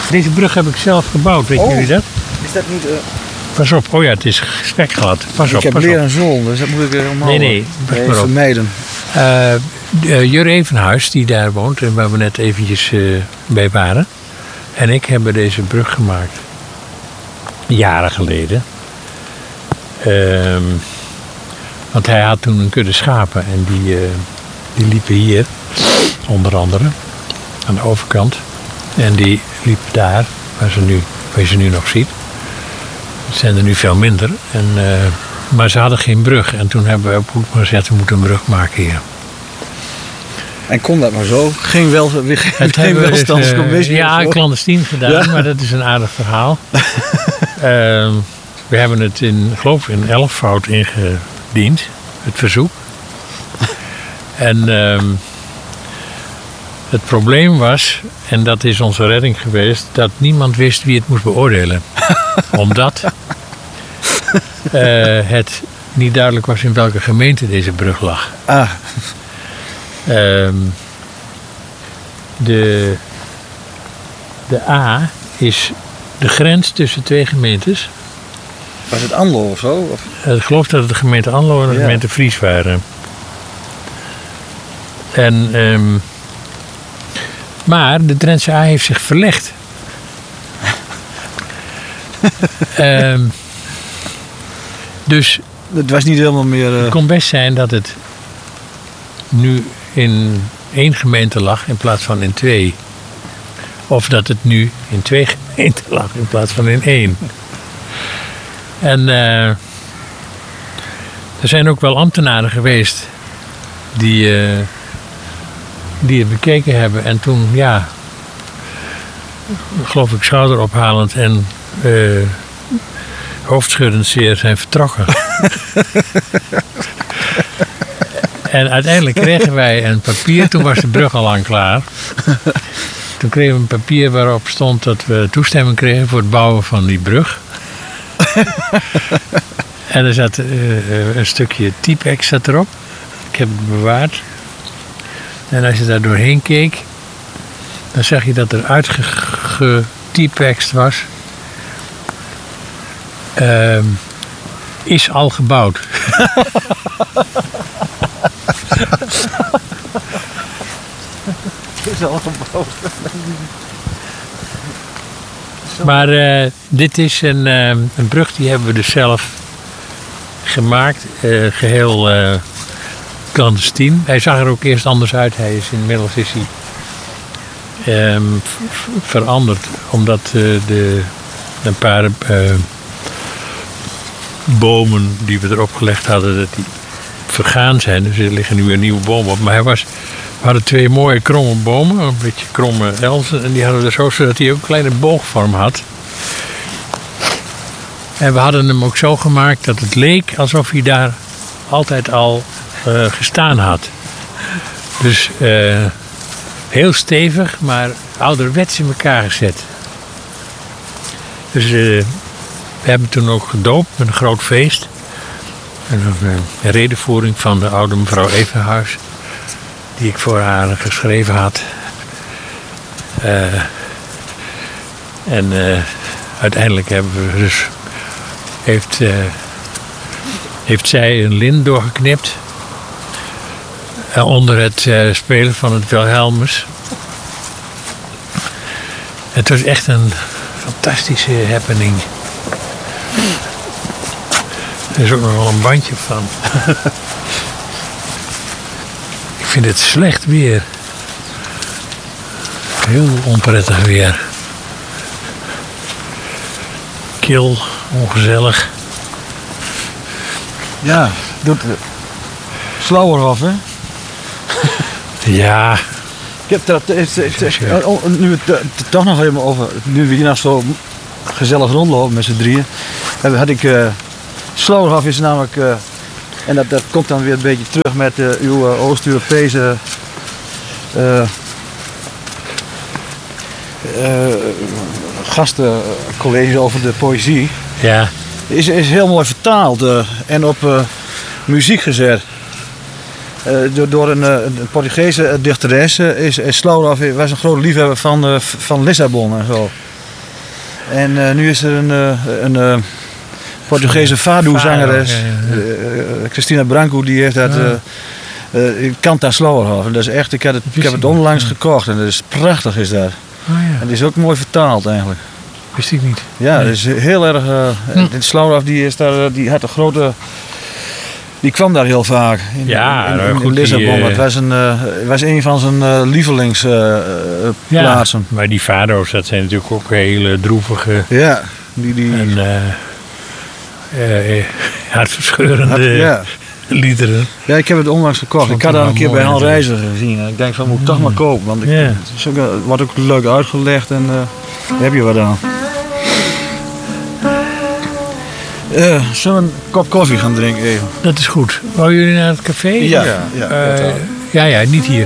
Deze brug heb ik zelf gebouwd, weten jullie dat? Is dat niet... Pas op, oh ja, het is spekglad. Pas op, ik heb pas weer op. een zool, dus dat moet ik helemaal Nee, pas maar op. vermijden. Jur Evenhuis, die daar woont en waar we net eventjes bij waren. En ik hebben deze brug gemaakt. Jaren geleden. Want hij had toen een kudde schapen en die liepen hier, onder andere, aan de overkant. En die liepen daar, waar je ze nu nog ziet. Het zijn er nu veel minder. Maar ze hadden geen brug. En toen hebben we op Hoek gezet, we moeten een brug maken hier. En kon dat maar zo? Geen welstandscommissie? Ja, clandestien gedaan, ja. Maar dat is een aardig verhaal. We hebben het geloof ik in 11-fout ingediend, het verzoek. En het probleem was, en dat is onze redding geweest, dat niemand wist wie het moest beoordelen. Omdat het niet duidelijk was in welke gemeente deze brug lag. Ah. De A is de grens tussen twee gemeentes. Was het Anlo of zo? Of? Ik geloof dat het de gemeente Anlo en de gemeente Fries waren. Maar de Drentse A heeft zich verlegd. Dus het was niet helemaal meer... Het kon best zijn dat het nu in 1 gemeente lag in plaats van in 2. Of dat het nu in 2 gemeenten lag in plaats van in 1. En er zijn ook wel ambtenaren geweest die het bekeken hebben. En toen, ja, geloof ik schouderophalend en hoofdschuddend zeer zijn vertrokken. En uiteindelijk kregen wij een papier, toen was de brug al lang klaar. Toen kregen we een papier waarop stond dat we toestemming kregen voor het bouwen van die brug. En er zat een stukje typex erop. Ik heb het bewaard. En als je daar doorheen keek, dan zag je dat er uitgetypext was. Is al gebouwd. Is al gebouwd. Maar dit is een brug die hebben we dus zelf gemaakt. Geheel clandestien. Hij zag er ook eerst anders uit. Inmiddels is hij veranderd. Omdat een paar bomen die we erop gelegd hadden, dat die vergaan zijn. Dus er liggen nu weer nieuwe bomen op. Maar we hadden 2 mooie kromme bomen, een beetje kromme elzen. En die hadden we zo zodat hij ook een kleine boogvorm had. En we hadden hem ook zo gemaakt dat het leek alsof hij daar altijd al gestaan had. Dus heel stevig, maar ouderwets in elkaar gezet. Dus we hebben toen ook gedoopt met een groot feest. En een redenvoering van de oude mevrouw Evenhuis, die ik voor haar geschreven had. Uiteindelijk hebben we dus heeft zij een lint doorgeknipt onder het spelen van het Wilhelmus. Het was echt een fantastische happening. Er is ook nog wel een bandje van. Ik vind het slecht weer. Heel onprettig weer. Kil, ongezellig. Ja, doet Slauerhof, hè? Ja. Ik heb dat, nu het toch nog helemaal over, nu we hier nog zo gezellig rondlopen met z'n drieën, had ik, Slauerhof is namelijk, en dat komt dan weer een beetje terug met uw Oost-Europese gastencollege over de poëzie. Ja. Is heel mooi vertaald en op muziek gezet. Door een Portugese dichteres. Slauerhof was een grote liefhebber van Lissabon en zo. En nu is er een Portugese fado-zangeres, Cristina Branco, die heeft dat Canta Slowerhof. En dat is echt, ik heb het onlangs gekocht en dat is prachtig is dat. Oh, ja. En die is ook mooi vertaald eigenlijk. Wist ik niet. Ja, Nee. dat is heel erg. Slowerhof die had een grote. Die kwam daar heel vaak. In Lissabon. Het was een van zijn lievelingsplaatsen. Maar die fado's, dat zijn natuurlijk ook hele droevige Ja, en hartverscheurende liederen. Ja, ik heb het onlangs gekocht. Ik had dat een keer bij Han Reiziger gezien. En ik denk van, moet ik toch maar kopen. Want het wordt ook leuk uitgelegd en daar heb je wat aan. Zullen we een kop koffie gaan drinken even? Dat is goed. Wou jullie naar het café? Ja. Ja, niet hier.